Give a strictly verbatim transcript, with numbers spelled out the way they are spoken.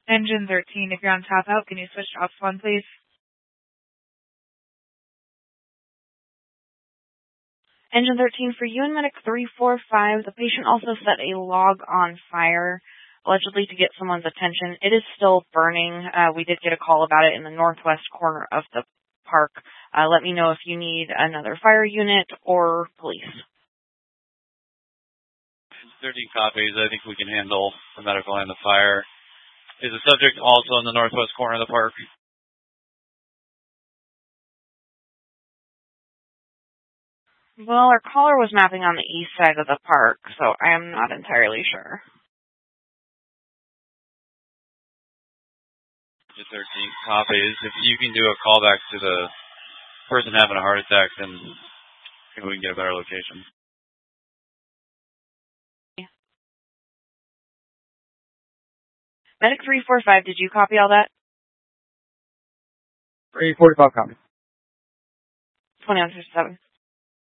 Engine thirteen, if you're on top out, can you switch to ops one, please? Engine thirteen, for you and medic three four five, the patient also set a log on fire, allegedly to get someone's attention. It is still burning. Uh, we did get a call about it in the northwest corner of the park. Uh, let me know if you need another fire unit or police. thirteen copies. I think we can handle the medical and the fire. Is the subject also in the northwest corner of the park? Well, our caller was mapping on the east side of the park, so I am not entirely sure. thirteen copies. If you can do a callback to the person having a heart attack, then maybe we can get a better location. Yeah. Medic three four five, did you copy all that? three forty-five copy. twenty-one fifty-seven.